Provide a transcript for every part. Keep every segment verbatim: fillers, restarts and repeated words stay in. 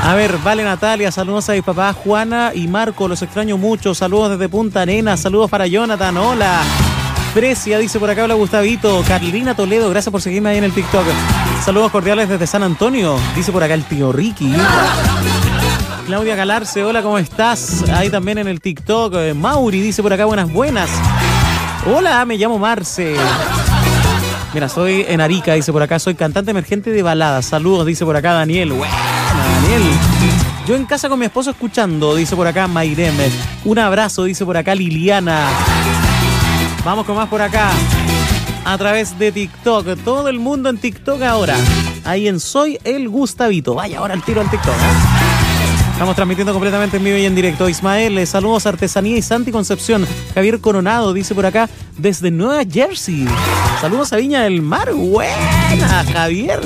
A ver, vale Natalia, saludos a mi papá Juana y Marco, los extraño mucho, saludos desde Punta Arenas, saludos para Jonathan, hola. Precia, dice por acá, hola Gustavito. Carolina Toledo, gracias por seguirme ahí en el TikTok. Saludos cordiales desde San Antonio, dice por acá el tío Ricky. Claudia Galarce, hola, ¿cómo estás? Ahí también en el TikTok. Eh, Mauri dice por acá, buenas, buenas. Hola, me llamo Marce. Mira, soy en Arica, dice por acá, soy cantante emergente de baladas. Saludos, dice por acá Daniel. Bueno, Daniel. Yo en casa con mi esposo escuchando, dice por acá Mayrem. Un abrazo, dice por acá Liliana. Vamos con más por acá. A través de TikTok. Todo el mundo en TikTok ahora. Ahí en Soy el Gustavito. Vaya, ahora el tiro al TikTok, ¿eh? Estamos transmitiendo completamente en vivo y en directo. Ismael, eh, saludos Artesanía y Santi Concepción. Javier Coronado dice por acá desde Nueva Jersey. Saludos a Viña del Mar. Buena, Javier.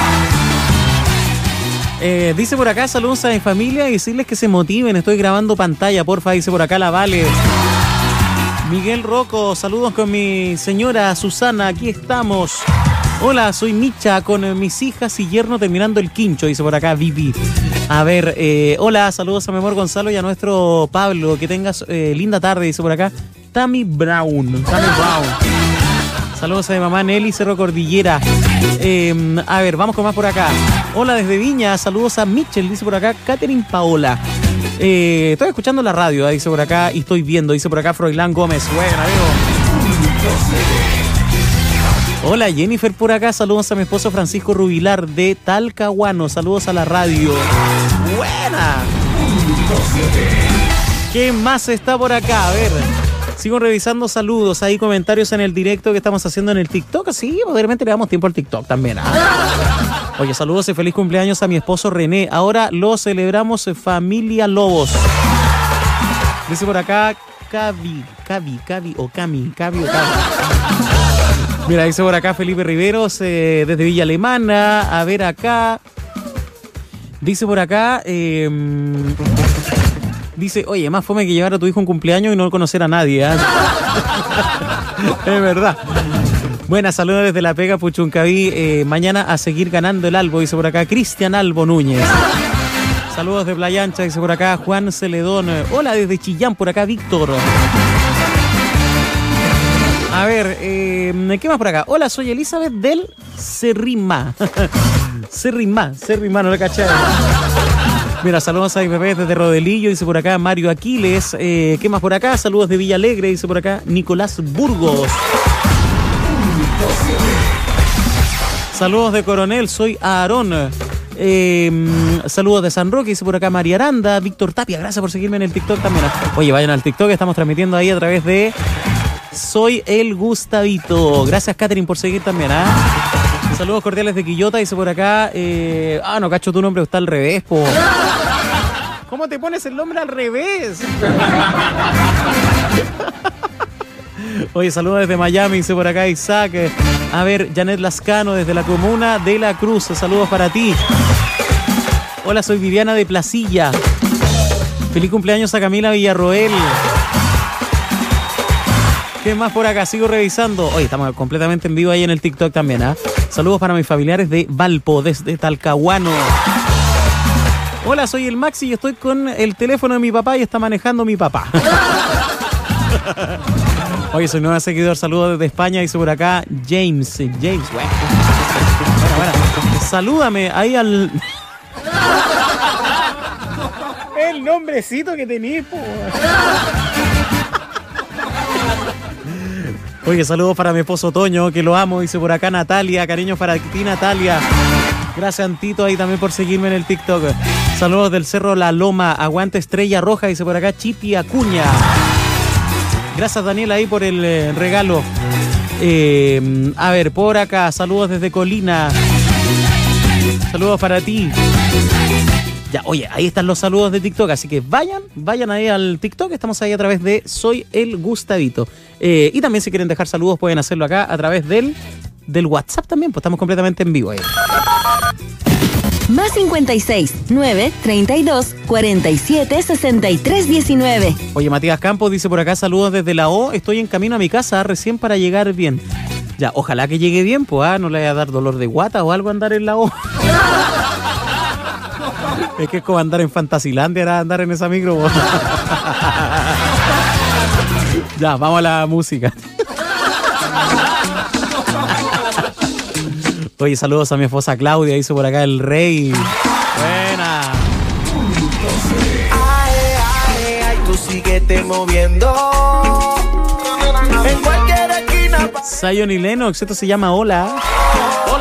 Eh, dice por acá, saludos a mi familia y decirles que se motiven. Estoy grabando pantalla, porfa. Dice por acá la Vale. Miguel Rocco, saludos con mi señora Susana. Aquí estamos. Hola, soy Micha con mis hijas y yerno terminando el quincho, dice por acá Vivi. A ver, eh, hola, saludos a mi amor Gonzalo y a nuestro Pablo. Que tengas eh, linda tarde, dice por acá Tammy Brown. Tammy Brown. Saludos a mi mamá Nelly Cerro Cordillera. Eh, a ver, vamos con más por acá. Hola desde Viña, saludos a Mitchell, dice por acá Catherine Paola. Eh, estoy escuchando la radio, dice por acá, y estoy viendo, dice por acá Froilán Gómez. Bueno, amigo. Hola Jennifer por acá, saludos a mi esposo Francisco Rubilar de Talcahuano, saludos a la radio. Buena. ¿Qué más está por acá? A ver, sigo revisando saludos, hay comentarios en el directo que estamos haciendo en el TikTok. Sí, obviamente le damos tiempo al TikTok también, ¿ah? Oye, saludos y feliz cumpleaños a mi esposo René. Ahora lo celebramos Familia Lobos. Dice por acá Cavi, Cavi, Cavi o Cami, Cavi o Cavi. Mira, dice por acá Felipe Riveros eh, desde Villa Alemana. A ver acá. Dice por acá. Eh, dice, oye, más fome que llevar a tu hijo un cumpleaños y no conocer a nadie. ¿eh? Es verdad. Buenas, saludos desde La Pega, Puchuncaví. Eh, mañana a seguir ganando el Albo, dice por acá Cristian Albo Núñez. Saludos de Playa Ancha, dice por acá Juan Celedón. Hola desde Chillán, por acá Víctor. A ver, eh, ¿qué más por acá? Hola, soy Elizabeth del Cerrima. Cerrima, Cerrima, no le caché. Mira, saludos a mis bebés desde Rodelillo, dice por acá Mario Aquiles. Eh, ¿Qué más por acá? Saludos de Villa Alegre, dice por acá Nicolás Burgos. Saludos de Coronel, soy Aarón. Eh, saludos de San Roque, dice por acá María Aranda. Víctor Tapia, gracias por seguirme en el TikTok también. Oye, vayan al TikTok, estamos transmitiendo ahí a través de Soy el Gustavito. Gracias, Catherine, por seguir también, ¿ah? ¿eh? Saludos cordiales de Quillota, dice por acá. Eh, ah, no, cacho, tu nombre está al revés, po. ¿Cómo te pones el nombre al revés? Oye, saludos desde Miami, dice por acá Isaac. A ver, Janet Lascano desde la comuna de La Cruz. Saludos para ti. Hola, soy Viviana de Placilla. Feliz cumpleaños a Camila Villarroel. ¿Qué más por acá? Sigo revisando. Oye, estamos completamente en vivo ahí en el TikTok también, ¿ah? ¿eh? Saludos para mis familiares de Valpo, desde Talcahuano. Hola, soy el Maxi y estoy con el teléfono de mi papá y está manejando mi papá. Oye, soy nuevo seguidor, saludos desde España, dice por acá James. James, bueno. Bueno, bueno. Salúdame ahí al... El nombrecito que tenés, po. Oye, saludos para mi esposo Toño, que lo amo, dice por acá Natalia. Cariños para ti, Natalia. Gracias, Antito, ahí también por seguirme en el TikTok. Saludos del Cerro La Loma, aguante Estrella Roja, dice por acá Chipi Acuña. Gracias, Daniel, ahí por el eh, regalo. Eh, a ver, por acá, saludos desde Colina. Saludos para ti. Ya, oye, ahí están los saludos de TikTok, así que vayan, vayan ahí al TikTok, estamos ahí a través de Soy el Gustavito. Eh, y también si quieren dejar saludos pueden hacerlo acá a través del, del WhatsApp también, pues estamos completamente en vivo ahí. Más cincuenta y seis, nueve, treinta y dos, cuarenta y siete, sesenta y tres, diecinueve. Oye, Matías Campos dice por acá, saludos desde la O, estoy en camino a mi casa recién para llegar bien. Ya, ojalá que llegue bien, pues, ¿ah? No le vaya a dar dolor de guata o algo andar en la O. Es que es como andar en Fantasilandia, era andar en esa micro. Ya, vamos a la música. Oye, saludos a mi esposa Claudia, hizo por acá el rey. Buena. Ay, ay, ay, tú síguete moviendo. En cualquier esquina. Zion y Lennox, esto se llama Hola.